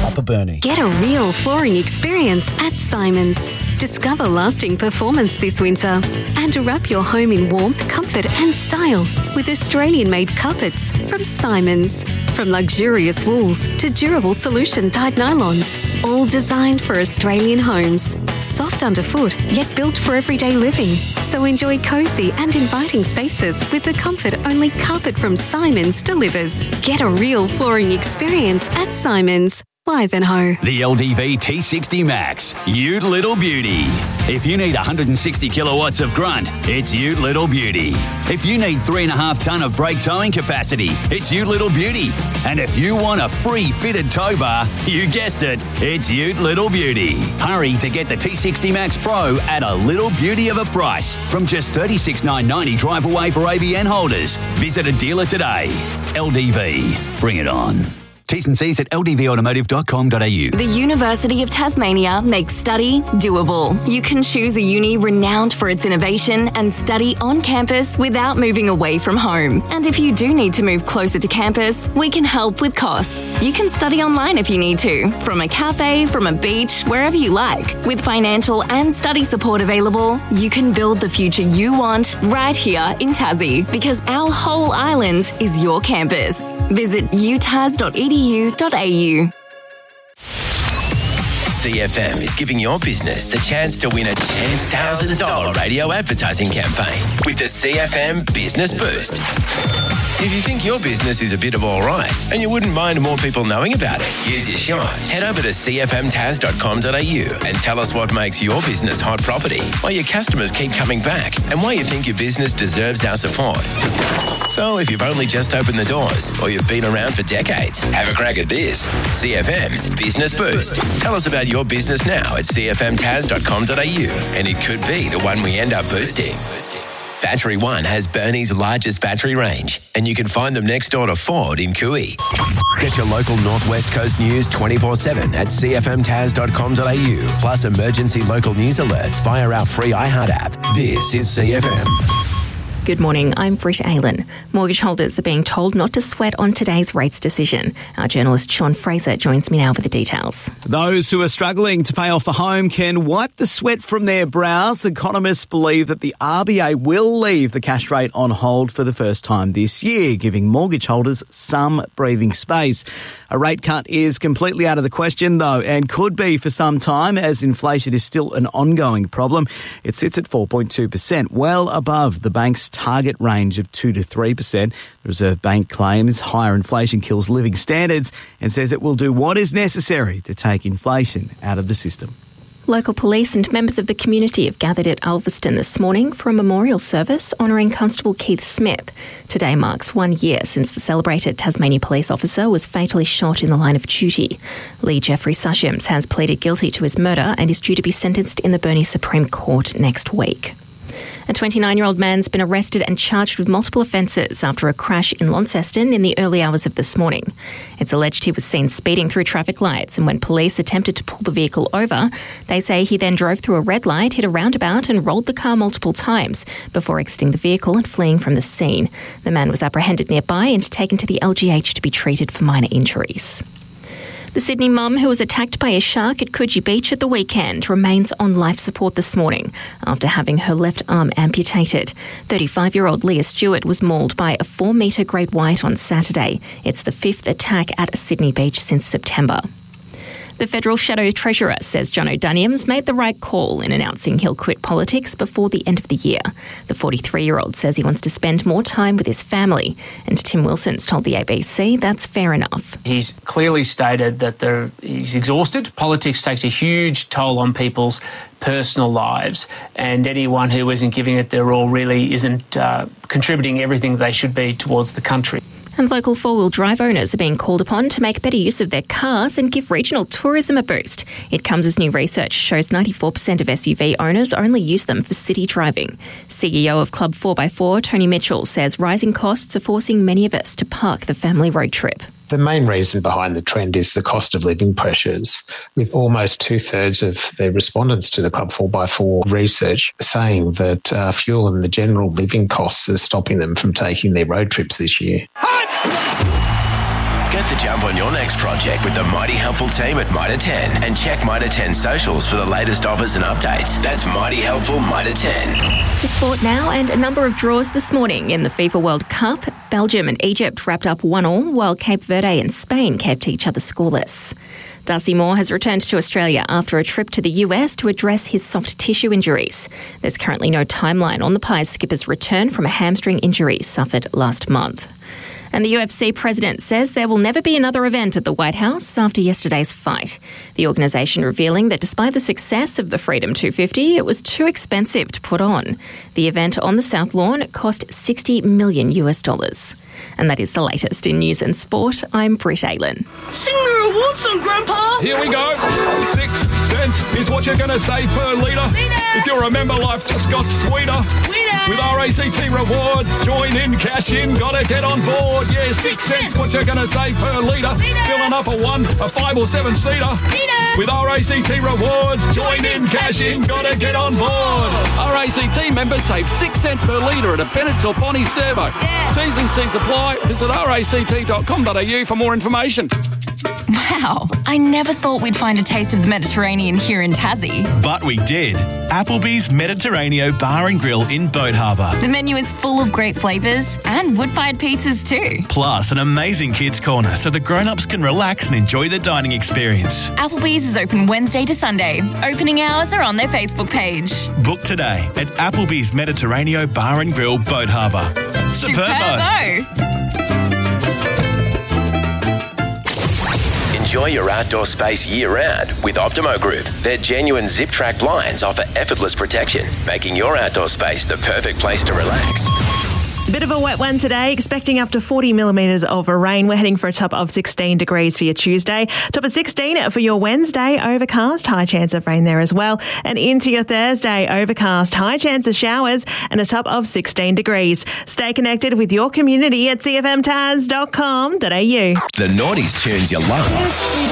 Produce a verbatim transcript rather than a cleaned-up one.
Upper Burnie. Get a real flooring experience at Simons. Discover lasting performance this winter and wrap your home in warmth, comfort and style with Australian-made carpets from Simons. From luxurious wools to durable solution-dyed nylons, all designed for Australian homes. Soft underfoot, yet built for everyday living. So enjoy cosy and inviting spaces with the comfort only carpet from Simons delivers. Get a real flooring experience at Simons. Ivanhoe. The L D V T sixty Max, Ute Little Beauty. If you need one hundred sixty kilowatts of grunt, it's Ute Little Beauty. If you need three and a half tonne of brake towing capacity, it's Ute Little Beauty. And if you want a free fitted tow bar, you guessed it, it's Ute Little Beauty. Hurry to get the T sixty Max Pro at a little beauty of a price from just thirty-six thousand nine hundred ninety drive away for A B N holders. Visit a dealer today. L D V, bring it on. T's and C's at l d v automotive dot com dot a u. The University of Tasmania makes study doable. You can choose a uni renowned for its innovation and study on campus without moving away from home. And if you do need to move closer to campus, we can help with costs. You can study online if you need to, from a cafe, from a beach, wherever you like. With financial and study support available, you can build the future you want right here in Tassie, because our whole island is your campus. Visit u tas dot e d u dot a u. C F M is giving your business the chance to win a ten thousand dollars radio advertising campaign with the C F M Business Boost. If you think your business is a bit of all right and you wouldn't mind more people knowing about it, here's your shot. Head over to c f m tas dot com dot a u and tell us what makes your business hot property, why your customers keep coming back, and why you think your business deserves our support. So if you've only just opened the doors or you've been around for decades, have a crack at this. C F M's Business Boost. Tell us about your business now at c f m tas dot com dot a u, and it could be the one we end up boosting. Battery One has Burnie's largest battery range, and you can find them next door to Ford in Cooey. Get your local Northwest Coast news twenty-four seven at c f m tas dot com dot a u, plus emergency local news alerts via our free iHeart app. This is C F M. Good morning, I'm Britt Aylan. Mortgage holders are being told not to sweat on today's rates decision. Our journalist Sean Fraser joins me now with the details. Those who are struggling to pay off a home can wipe the sweat from their brows. Economists believe that the R B A will leave the cash rate on hold for the first time this year, giving mortgage holders some breathing space. A rate cut is completely out of the question, though, and could be for some time, as inflation is still an ongoing problem. It sits at four point two percent, well above the bank's target range of two to three percent. The Reserve Bank claims higher inflation kills living standards and says it will do what is necessary to take inflation out of the system. Local police and members of the community have gathered at Ulverston this morning for a memorial service honouring Constable Keith Smith. Today marks one year since the celebrated Tasmania police officer was fatally shot in the line of duty. Lee Jeffrey Sushims has pleaded guilty to his murder and is due to be sentenced in the Burnie Supreme Court next week. A twenty-nine-year-old man's been arrested and charged with multiple offences after a crash in Launceston in the early hours of this morning. It's alleged he was seen speeding through traffic lights, and when police attempted to pull the vehicle over, they say he then drove through a red light, hit a roundabout and rolled the car multiple times before exiting the vehicle and fleeing from the scene. The man was apprehended nearby and taken to the L G H to be treated for minor injuries. The Sydney mum who was attacked by a shark at Coogee Beach at the weekend remains on life support this morning after having her left arm amputated. thirty-five-year-old Leah Stewart was mauled by a four-metre great white on Saturday. It's the fifth attack at Sydney Beach since September. The Federal Shadow Treasurer says John O'Daniels made the right call in announcing he'll quit politics before the end of the year. The forty-three-year-old says he wants to spend more time with his family, and Tim Wilson's told the A B C that's fair enough. He's clearly stated that the, he's exhausted. Politics takes a huge toll on people's personal lives, and anyone who isn't giving it their all really isn't uh, contributing everything they should be towards the country. And local four-wheel drive owners are being called upon to make better use of their cars and give regional tourism a boost. It comes as new research shows ninety-four percent of S U V owners only use them for city driving. C E O of Club four by four, Tony Mitchell, says rising costs are forcing many of us to park the family road trip. The main reason behind the trend is the cost of living pressures, with almost two-thirds of the respondents to the Club four by four research saying that uh, fuel and the general living costs are stopping them from taking their road trips this year. Get the jump on your next project with the Mighty Helpful team at Mitre ten and check Mitre ten socials for the latest offers and updates. That's Mighty Helpful Mitre ten. To sport now, and a number of draws this morning in the FIFA World Cup. Belgium and Egypt wrapped up one all, while Cape Verde and Spain kept each other scoreless. Darcy Moore has returned to Australia after a trip to the U S to address his soft tissue injuries. There's currently no timeline on the Pies skipper's return from a hamstring injury suffered last month. And the U F C president says there will never be another event at the White House after yesterday's fight. The organisation revealing that despite the success of the Freedom two fifty, it was too expensive to put on. The event on the South Lawn cost sixty million US dollars. And that is the latest in news and sport. I'm Britt Aylen. Sing the reward song, Grandpa. Here we go. Six cents is what you're going to save per litre. If you remember, life just got sweeter. Sweeter. With R A C T rewards, join in, cash in, gotta get on board. Yeah, six, six cents, what you're going to save per litre. Filling up a one, a five or seven seater. With R A C T rewards, join in, cash in, gotta get on board. R A C T members save six cents per litre at a Bennett's or Bonnie servo. Yeah. T's and C's apply. Visit r a c t dot com dot a u for more information. Wow, I never thought we'd find a taste of the Mediterranean here in Tassie. But we did. Applebee's Mediterraneo Bar and Grill in Boat Harbour. The menu is full of great flavours and wood-fired pizzas too. Plus an amazing kids' corner so the grown-ups can relax and enjoy the dining experience. Applebee's is open Wednesday to Sunday. Opening hours are on their Facebook page. Book today at Applebee's Mediterraneo Bar and Grill, Boat Harbour. Superbo! Superbo. Enjoy your outdoor space year-round with Optimo Group. Their genuine zip-track blinds offer effortless protection, making your outdoor space the perfect place to relax. It's a bit of a wet one today, expecting up to forty millimetres of rain. We're heading for a top of sixteen degrees for your Tuesday. Top of sixteen for your Wednesday, overcast, high chance of rain there as well. And into your Thursday, overcast, high chance of showers and a top of sixteen degrees. Stay connected with your community at c f m taz dot com dot a u. The Naughties tunes you love.